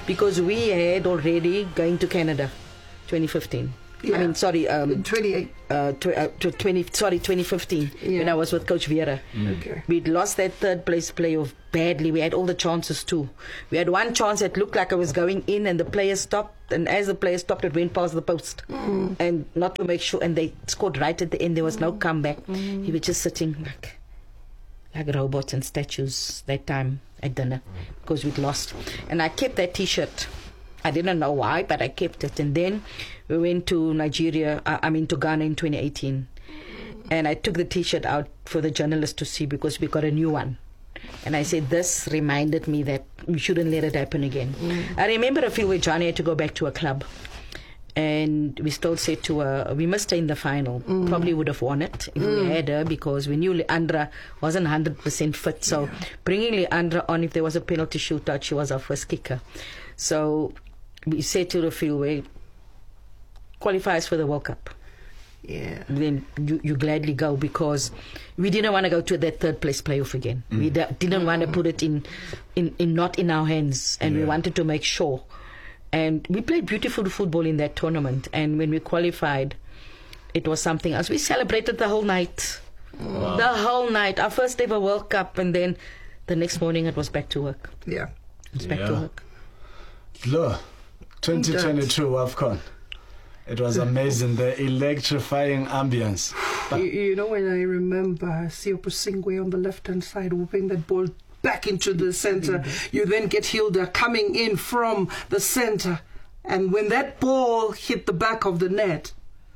because we had already going to Canada, 2015. Yeah. I mean, sorry, 2015, Yeah. when I was with Coach Vieira. Okay. We'd lost that third place playoff badly. We had all the chances too. We had one chance that looked like it was going in, and the player stopped. And as the player stopped, it went past the post. And not to make sure, and they scored right at the end. There was no comeback. He was just sitting like robots and statues that time at dinner because we'd lost. And I kept that T-shirt. I didn't know why, but I kept it. And then we went to Nigeria, to Ghana in 2018. And I took the T-shirt out for the journalists to see because we got a new one. And I said, this reminded me that we shouldn't let it happen again. I remember a few where Johnny had to go back to a club. And we still said to her, we must stay in the final. Probably would have won it if we had her, because we knew Leandra wasn't 100% fit. So bringing Leandra on, if there was a penalty shootout, she was our first kicker. So we said to the field, qualifiers for the World Cup. Yeah. Then you gladly go, because we didn't want to go to that third place playoff again. We didn't want to put it in not in our hands, and we wanted to make sure. And we played beautiful football in that tournament. And when we qualified, it was something else. We celebrated the whole night. Wow. The whole night. Our first ever World Cup. And then the next morning it was back to work. Yeah. It was back to work. Look, 2022 AFCON. It was amazing, the electrifying ambience. You know, when I remember Siopho Singwe on the left-hand side whooping that ball back into the center, you then get Hilda coming in from the center, and when that ball hit the back of the net,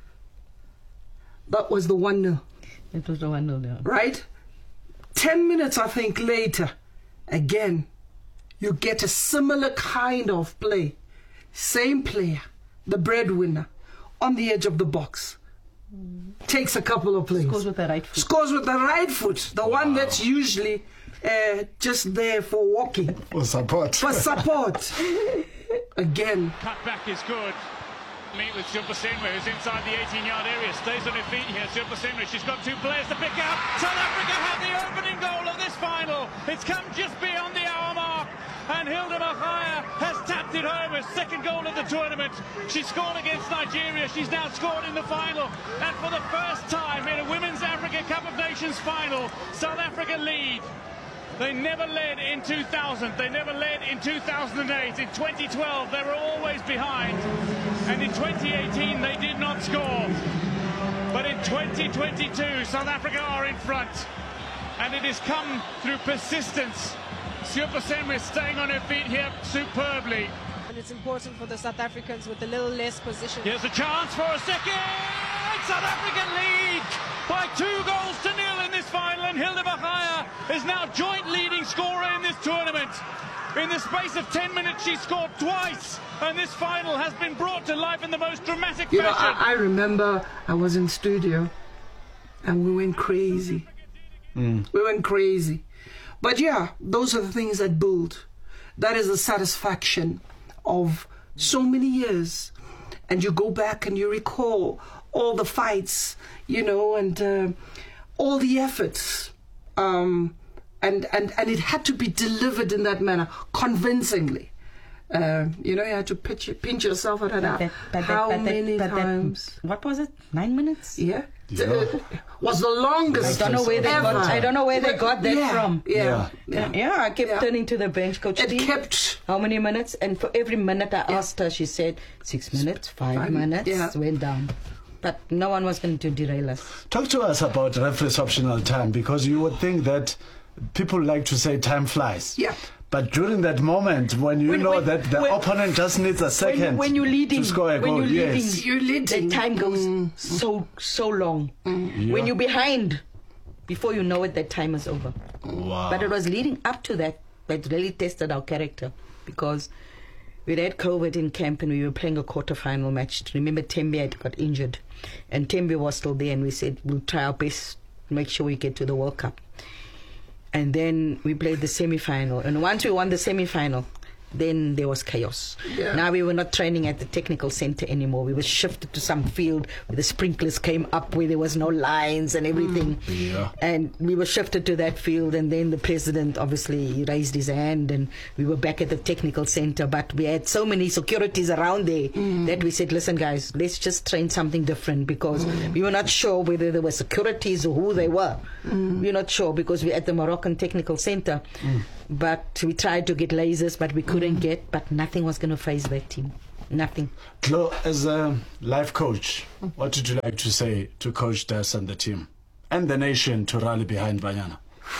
that was the 1-0. It was the 1-0, yeah. Right? 10 minutes, I think, later, again, you get a similar kind of play. Same player, the breadwinner, on the edge of the box. Takes a couple of plays. Scores with the right foot. Scores with the right foot. The one that's usually just there for walking. For support. For support. Again. Cut back is good. Meet with Siopho Singwe, who's inside the 18-yard area. Stays on her feet here. Siopho Singwe, she's got two players to pick out. South Africa have the opening goal of this final. It's come just beyond the hour mark. And Hilda Machaya has tapped it home, her second goal of the tournament. She scored against Nigeria. She's now scored in the final. And for the first time in a Women's Africa Cup of Nations final, South Africa lead. They never led in 2000. They never led in 2008. In 2012, they were always behind. And in 2018, they did not score. But in 2022, South Africa are in front. And it has come through persistence. Siopho Singwe staying on her feet here superbly. And it's important for the South Africans with a little less position. Here's a chance for a second. South Africa lead by 2-0 in this final, and Hilda Machaya is now joint leading scorer in this tournament. In the space of 10 minutes, she scored twice, and this final has been brought to life in the most dramatic fashion. I remember I was in studio, and we went crazy. We went crazy. But yeah, those are the things that build. That is the satisfaction of so many years. And you go back and you recall all the fights, and all the efforts. And it had to be delivered in that manner, convincingly. You had to pinch yourself at how many times. What was it? 9 minutes? Yeah. Was the longest. I don't know where they got. I don't know where they got that from. Yeah. I kept turning to the bench, Coach It T. kept. How many minutes? And for every minute I asked her, she said 6 minutes, 5 minutes. Yeah. Went down. But no one was going to derail us. Talk to us about referee's optional time, because you would think that people like to say time flies. Yeah. But during that moment, when that the opponent just needs a second when you're leading, to score a goal, You're leading. the time goes so long. Yeah. When you're behind, before you know it, that time is over. Wow. But it was leading up to that really tested our character, because we had COVID in camp and we were playing a quarter-final match. Remember, Tembe had got injured, and Tembe was still there, and we said we'll try our best to make sure we get to the World Cup. And then we played the semi-final, and once we won the semi-final, then there was chaos. Yeah. Now we were not training at the technical center anymore. We were shifted to some field where the sprinklers came up, where there was no lines and everything. Yeah. And we were shifted to that field, and then the president obviously raised his hand, and we were back at the technical center. But we had so many securities around there that we said, listen guys, let's just train something different, because we were not sure whether there were securities or who they were. We're not sure, because we're at the Moroccan Technical Center. But we tried to get lasers, but we couldn't get, but nothing was going to phase that team. Nothing. Chloe, as a life coach, what would you like to say to Coach Des and the team and the nation to rally behind Banyana?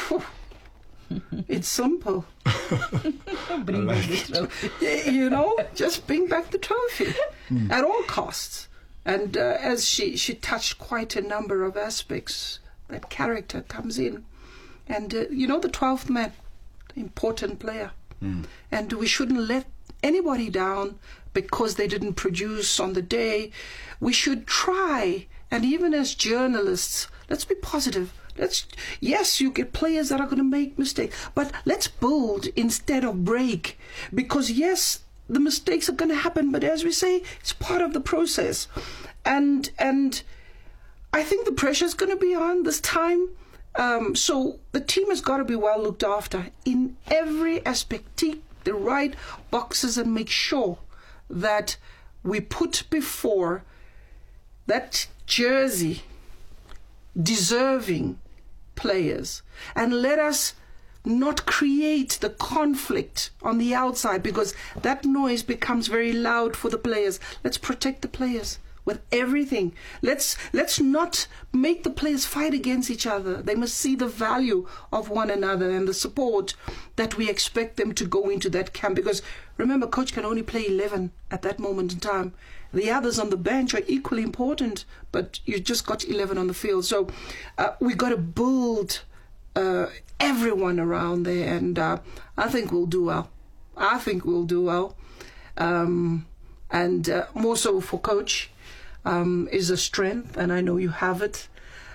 It's simple. Bring back the trophy. You know, just bring back the trophy at all costs. And as she touched quite a number of aspects, that character comes in. And, you know, the 12th man, important player. And we shouldn't let anybody down because they didn't produce on the day. We should try, and even as journalists, let's be positive. Yes, you get players that are going to make mistakes, but let's build instead of break. Because yes, the mistakes are going to happen, but as we say, it's part of the process. And I think the pressure is going to be on this time. So the team has got to be well looked after in every aspect. Tick the right boxes and make sure that we put before that jersey deserving players, and let us not create the conflict on the outside, because that noise becomes very loud for the players. Let's protect the players with everything. Let's not make the players fight against each other. They must see the value of one another and the support that we expect them to go into that camp. Because remember, coach can only play 11 at that moment in time. The others on the bench are equally important, but you just got 11 on the field. So we got to build everyone around there, and I think we'll do well. And more so for coach. Is a strength, and I know you have it.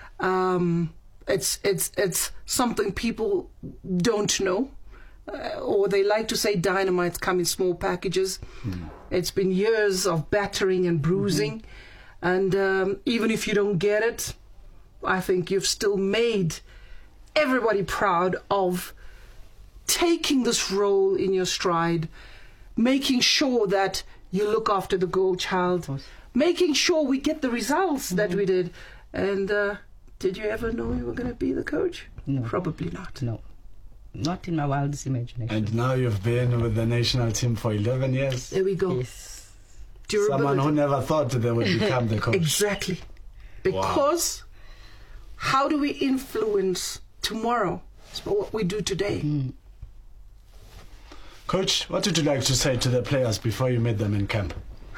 It's something people don't know, or they like to say dynamites come in small packages. It's been years of battering and bruising, and even if you don't get it, I think you've still made everybody proud of taking this role in your stride, making sure that you look after the goal child, making sure we get the results that we did. And did you ever know you were going to be the coach? No. Probably not. No. Not in my wildest imagination. And now you've been with the national team for 11 years. There we go. Yes. Someone who never thought they would become the coach. Exactly. Because how do we influence tomorrow? It's what we do today. Coach, what would you like to say to the players before you meet them in camp?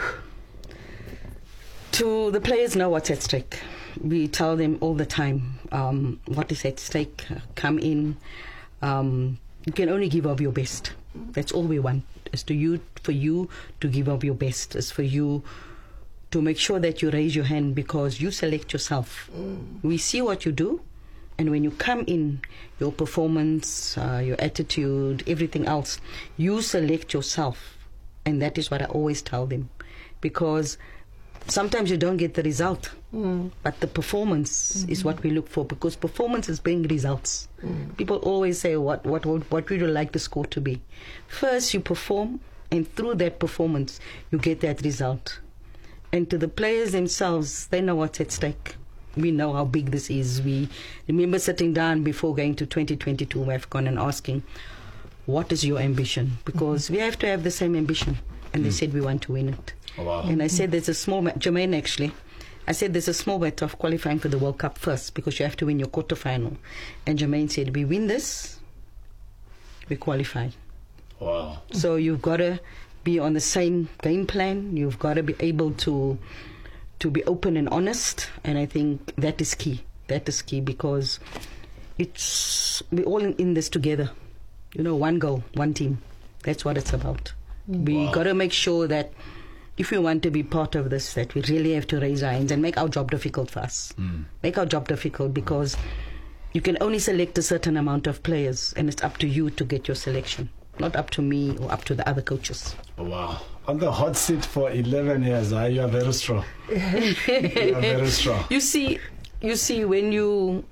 To the players, know what's at stake. We tell them all the time what is at stake. Come in. You can only give up your best. That's all we want. Is for you to give up your best. Is for you to make sure that you raise your hand, because you select yourself. We see what you do, and when you come in, your performance, your attitude, everything else, you select yourself. And that is what I always tell them, because sometimes you don't get the result, but the performance is what we look for, because performance is bringing results. People always say, what would you like the score to be? First, you perform, and through that performance, you get that result. And to the players themselves, they know what's at stake. We know how big this is. We remember sitting down before going to 2022 AFCON and asking, what is your ambition? Because we have to have the same ambition. And they said, we want to win it. Oh, wow. And I said, there's a small Jermaine actually, I said, there's a small matter of qualifying for the World Cup first, because you have to win your quarterfinal. And Jermaine said, we win this, we qualify. Wow. So you've got to be on the same game plan. You've got to be able to be open and honest. And I think that is key. That is key, because we're all in this together. You know, one goal, one team. That's what it's about. We got to make sure that if we want to be part of this, that we really have to raise our hands and make our job difficult for us. Make our job difficult, because you can only select a certain amount of players, and it's up to you to get your selection. not up to me or up to the other coaches. Wow. On the hot seat for 11 years, you are very strong. You are very strong. You see, when you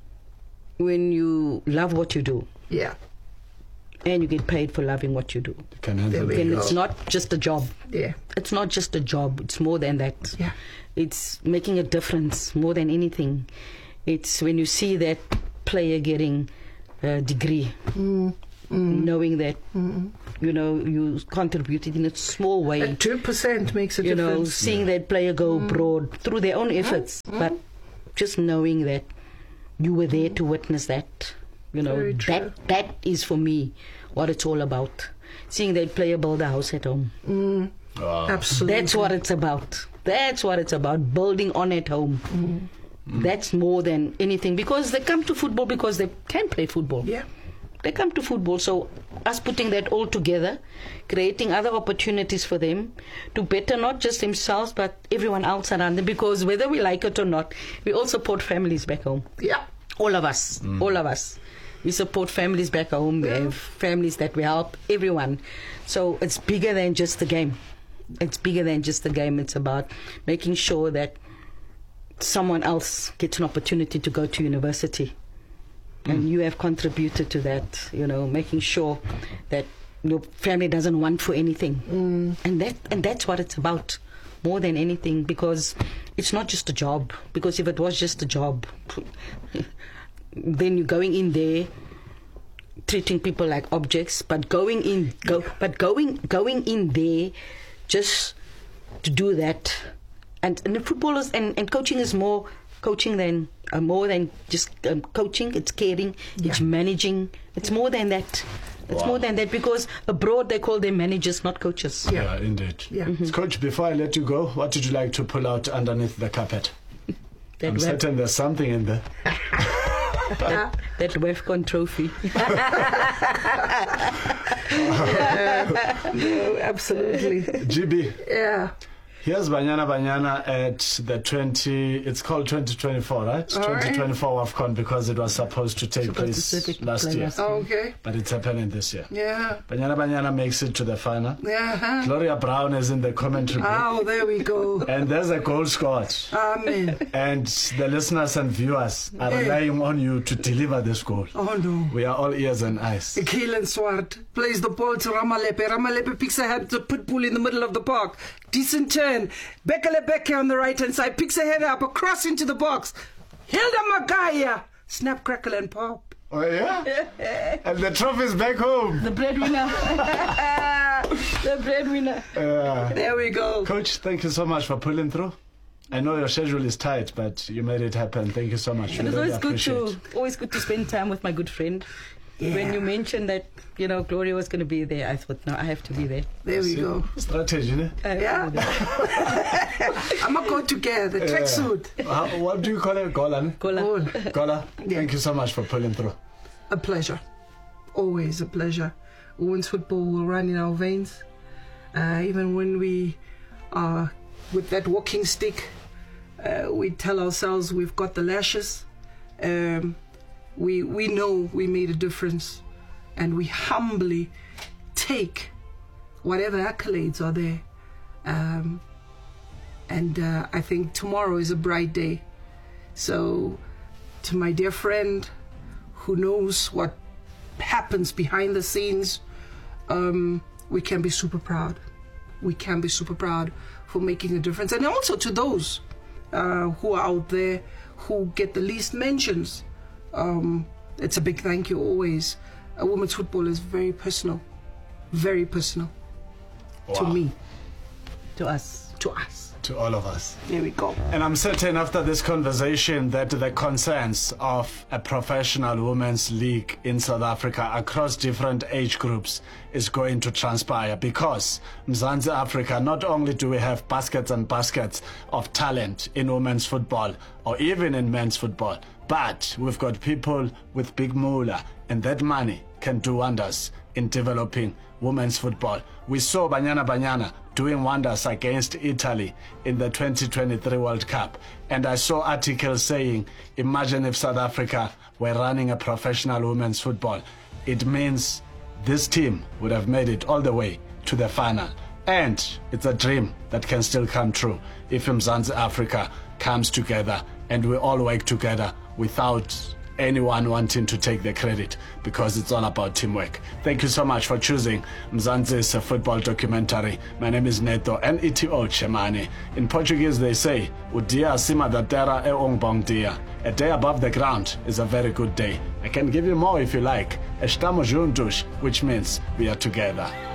love what you do, Yeah. and you get paid for loving what you do, You can handle There we it. then go. it's not just a job. Yeah. It's not just a job. It's more than that. Yeah. It's making a difference more than anything. It's when you see that player getting a degree, knowing that you contributed in a small way. That 2% makes a You know, difference. seeing that player go abroad through their own efforts, but just knowing that you were there to witness that. You know, Very true. that is for me what it's all about. Seeing that player build a house at home. Wow. Absolutely. That's what it's about. That's what it's about. Building on at home. That's more than anything, because they come to football because they can play football. Yeah. They come to football. So us putting that all together, creating other opportunities for them to better not just themselves but everyone else around them, because whether we like it or not, we all support families back home. Yeah. All of us. All of us. We support families back home. We have families that we help, everyone. So it's bigger than just the game. It's bigger than just the game. It's about making sure that someone else gets an opportunity to go to university. And you have contributed to that, you know, making sure that your family doesn't want for anything. And that's what it's about more than anything, because it's not just a job. Because if it was just a job, then you're going in there treating people like objects, but going in there just to do that. And the footballers and coaching is more coaching than just coaching. It's caring, it's managing. It's more than that. It's more than that, because abroad they call them managers, not coaches. Yeah, indeed. Yeah. Coach, before I let you go, what did you like to pull out underneath the carpet? That I'm certain there's something in there. that WAFCON trophy. No, absolutely. GB, Yeah. here's Banyana at the 20, it's called 2024, right? All right. 2024 WAFCON, because it was supposed to take place last year. Okay. But it's happening this year. Yeah. Banyana makes it to the final. Yeah. Gloria Brown is in the commentary booth. Oh, there we go. And there's a goal scored. Amen. And the listeners and viewers are relying on you to deliver this goal. Oh, no. We are all ears and eyes. Keelan Swart plays the ball to Ramalepe. Ramalepe picks ahead to Pitbull in the middle of the park. Decent turn. Bekele Beke on the right hand side picks a header up across into the box. Hilda Magaya. Snap, crackle, and pop. Oh, yeah? And the trophy's back home. The breadwinner. The breadwinner. There we go. Coach, thank you so much for pulling through. I know your schedule is tight, but you made it happen. Thank you so much. And We it's really always always good to spend time with my good friend. When you mentioned that, you know, Gloria was going to be there, I thought, no, I have to be there. There we go. Strategy, ne? I have Yeah. to be there. I'm going to go together. Tracksuit. What do you call it? Gola, ne? Gola. Cool. Gola, thank you so much for pulling through. A pleasure. Always a pleasure. Women's football will run in our veins. Even when we are with that walking stick, we tell ourselves we've got the lashes. We know we made a difference, and we humbly take whatever accolades are there. And I think tomorrow is a bright day. So to my dear friend who knows what happens behind the scenes, we can be super proud. We can be super proud for making a difference. And also to those who are out there who get the least mentions, it's a big thank you always. Women's football is very personal to me, To us. to us. To all of us. There we go. And I'm certain after this conversation that the concerns of a professional women's league in South Africa across different age groups is going to transpire, because Mzansi Africa, not only do we have baskets and baskets of talent in women's football or even in men's football, but we've got people with big moolah, and that money can do wonders in developing women's football. We saw Banyana doing wonders against Italy in the 2023 World Cup. And I saw articles saying, imagine if South Africa were running a professional women's football. It means this team would have made it all the way to the final. And it's a dream that can still come true if Mzansi Africa comes together and we all work together without anyone wanting to take the credit, because it's all about teamwork. Thank you so much for choosing Mzansi's football documentary. My name is Neto, N-E-T-O Chemane. In Portuguese they say, "O dia acima da terra é bom dia." A day above the ground is a very good day. I can give you more if you like. Estamos juntos, which means we are together.